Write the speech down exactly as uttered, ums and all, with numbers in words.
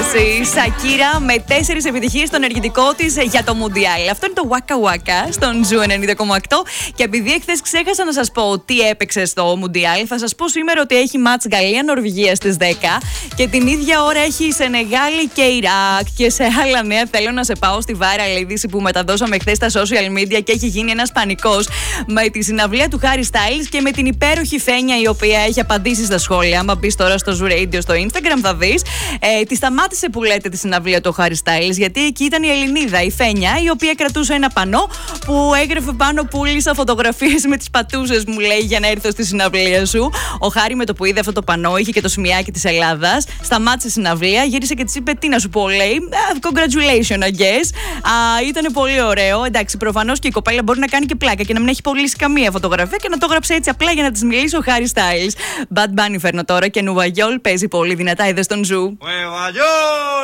έτσι. Σακύρα με τέσσερις επιτυχίες στο ενεργητικό της για το Μουντιάλ. Αυτό είναι το Waka Waka στον Ζου ενενήντα κόμμα οκτώ. Και επειδή εχθές ξέχασα να σας πω τι έπαιξε στο Μουντιάλ, θα σας πω σήμερα ότι έχει μάτς Γαλλία-Νορβηγία στις δέκα. Και την ίδια ώρα έχει Σενεγάλη και Ιράκ. Και σε άλλα νέα θέλω να σε πάω στη viral είδηση που μεταδώσαμε χθες στα social media και έχει γίνει ένας πανικός με τη συναυλία του Harry Styles και με την υπέροχη Φένια η οποία έχει απαντήσει στα σχόλια. Άμα μπεις τώρα στο Zoo Radio στο Instagram θα δεις. Ε, τη σταμάτησε που λέτε τη συναυλία του Harry Styles, γιατί εκεί ήταν η Ελληνίδα, η Φένια, η οποία κρατούσε ένα πανό που έγραφε πάνω πούλησα φωτογραφίες με τις πατούσες, μου λέει, για να έρθω στη συναυλία σου. Ο Χάρη με το που είδε αυτό το πανό, είχε και το σημειάκι της Ελλάδας, σταμάτησε η συναυλία, γύρισε και της είπε τι να σου πω, λέει. Congratulations, I guess. Α, ήταν πολύ ωραίο. Εντάξει, προφανώς και η κοπέλα μπορεί να κάνει και πλάκα και να μην έχει πωλήσει καμία φωτογραφία και να το έγραψε έτσι απλά για να της μιλήσει ο Harry Styles. Bad Bunny φέρνω τώρα και Νουβα Γιόλ παίζει πολύ δυνατά, είδε στον Ζου.